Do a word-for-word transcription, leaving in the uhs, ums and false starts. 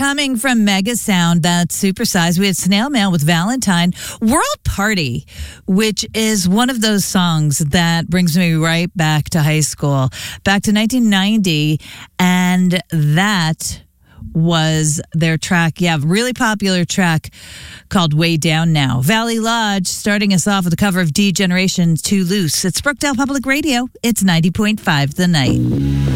coming from Mega Sound, that's Supersize. We had Snail Mail with Valentine. World Party, which is one of those songs that brings me right back to high school, back to nineteen ninety. And that was their track. Yeah, really popular track called Way Down Now. Valley Lodge starting us off with a cover of D Generation Too Loose. It's Brookdale Public Radio. It's ninety point five The Night.